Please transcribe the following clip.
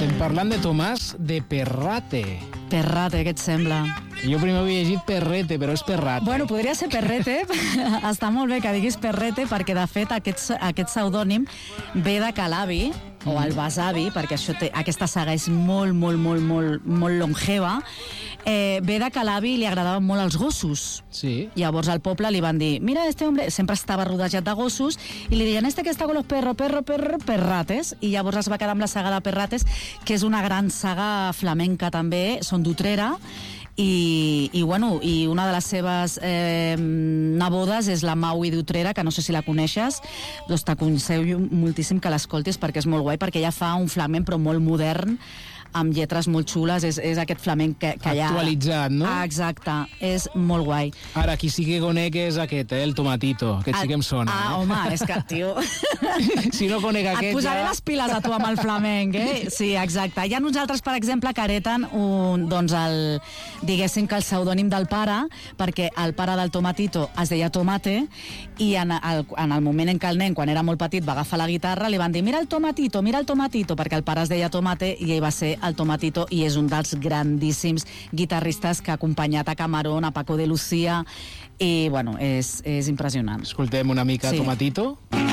Estem parlant de Tomàs de Perrate. Perrate, què et sembla? Jo primer havia llegit Perrete, però és Perrate. Bueno, podria ser Perrete. Està molt bé que diguis Perrete, perquè de fet aquest pseudònim ve de Calabi, o el besavi, perquè aquesta saga és molt longeva. Ve de Calabi i li agradaven molt els gossos. Sí. Llavors al poble li van dir, mira, este hombre sempre estava rodejat de gossos, i li deien, este que està con los perrates, i llavors es va quedar amb la saga de Perrates, que és una gran saga flamenca també, són d'Utrera, i una de les seves nebodes és la Maui d'Utrera, que no sé si la coneixes, doncs t'aconsello moltíssim que l'escoltis perquè és molt guai, perquè ella fa un flamenc però molt modern, amb lletres molt xules, és aquest flamenc que hi ha... Actualitzat, no? Exacte, és molt guai. Ara, qui sí que conec és aquest, el Tomatito, aquest sí que em sona. Home, és que, tio... Si no conec aquest, et posaré les piles a tu amb el flamenc, eh? Sí, exacte. Hi ha uns altres, per exemple, que hereten diguéssim que el pseudònim del pare, perquè el pare del Tomatito es deia Tomate, i en el moment en què el nen, quan era molt petit, va agafar la guitarra, li van dir, mira el Tomatito, perquè el pare es deia Tomate i ell va ser el Tomatito, i és un dels grandíssims guitarristes que ha acompanyat a Camarón, a Paco de Lucía, i bueno, és impressionant. Escoltem una mica Tomatito.